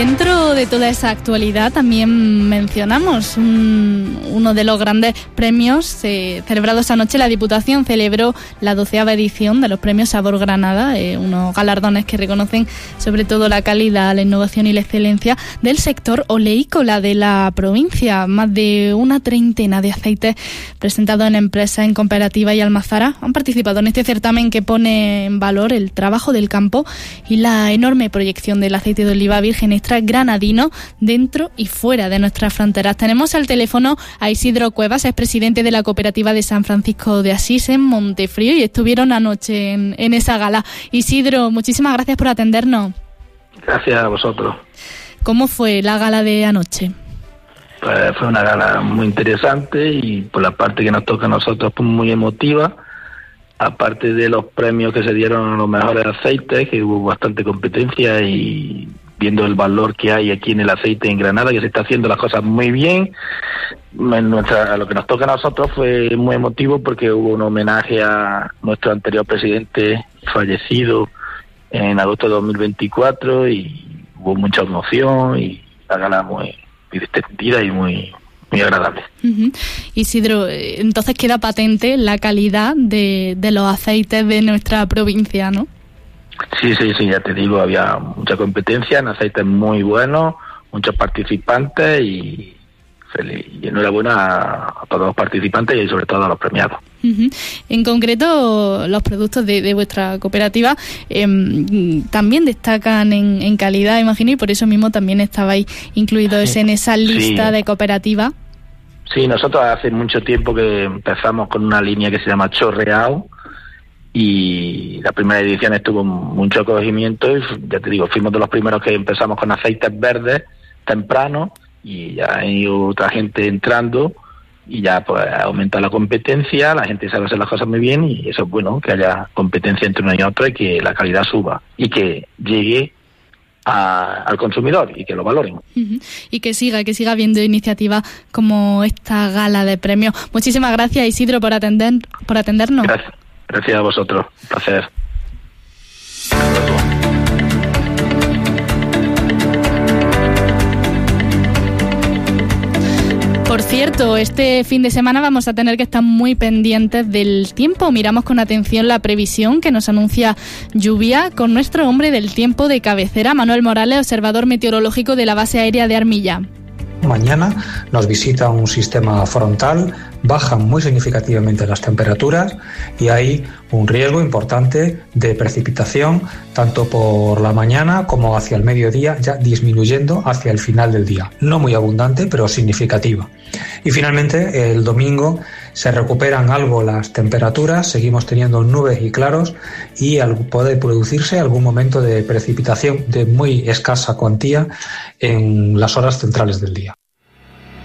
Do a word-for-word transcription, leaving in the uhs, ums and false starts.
Dentro de toda esa actualidad también mencionamos un, uno de los grandes premios eh, celebrados anoche. La Diputación celebró la doceava edición de los premios Sabor Granada, eh, unos galardones que reconocen sobre todo la calidad, la innovación y la excelencia del sector oleícola de la provincia. Más de una treintena de aceites presentados en empresas, en cooperativas y almazaras han participado en este certamen que pone en valor el trabajo del campo y la enorme proyección del aceite de oliva virgen extra granadino dentro y fuera de nuestras fronteras. Tenemos al teléfono a Isidro Cuevas, es presidente de la cooperativa de San Francisco de Asís en Montefrío, y estuvieron anoche en, en esa gala. Isidro, muchísimas gracias por atendernos. Gracias a vosotros. ¿Cómo fue la gala de anoche? Pues fue una gala muy interesante y por la parte que nos toca a nosotros pues muy emotiva. Aparte de los premios que se dieron a los mejores aceites, que hubo bastante competencia, y viendo el valor que hay aquí en el aceite en Granada, que se está haciendo las cosas muy bien. En nuestra, a lo que nos toca a nosotros fue muy emotivo porque hubo un homenaje a nuestro anterior presidente fallecido en agosto de dos mil veinticuatro y hubo mucha emoción y la gala muy, muy distendida y muy... muy agradable. Uh-huh. Isidro, entonces queda patente la calidad de, de los aceites de nuestra provincia, ¿no? Sí, sí, sí, ya te digo, había mucha competencia en aceites muy buenos, muchos participantes y feliz y enhorabuena a, a todos los participantes y sobre todo a los premiados. Uh-huh. En concreto, los productos de, de vuestra cooperativa eh, también destacan en, en calidad, imagino, y por eso mismo también estabais incluidos sí. en esa lista sí. de cooperativas. Sí, nosotros hace mucho tiempo que empezamos con una línea que se llama Chorreao y la primera edición estuvo mucho acogimiento y ya te digo, fuimos de los primeros que empezamos con aceites verdes temprano y ya hay otra gente entrando y ya pues aumenta la competencia, la gente sabe hacer las cosas muy bien y eso es bueno, que haya competencia entre uno y otro y que la calidad suba y que llegue a, al consumidor y que lo valoren. Uh-huh. Y que siga, que siga habiendo iniciativas como esta gala de premios. Muchísimas gracias, Isidro, por atender, por atendernos. Gracias, gracias a vosotros, un placer. Por cierto, este fin de semana vamos a tener que estar muy pendientes del tiempo. Miramos con atención la previsión que nos anuncia lluvia con nuestro hombre del tiempo de cabecera, Manuel Morales, observador meteorológico de la base aérea de Armilla. Mañana nos visita un sistema frontal, bajan muy significativamente las temperaturas y hay un riesgo importante de precipitación tanto por la mañana como hacia el mediodía, ya disminuyendo hacia el final del día. No muy abundante, pero significativa. Y finalmente, el domingo se recuperan algo las temperaturas, seguimos teniendo nubes y claros y puede producirse algún momento de precipitación de muy escasa cuantía en las horas centrales del día.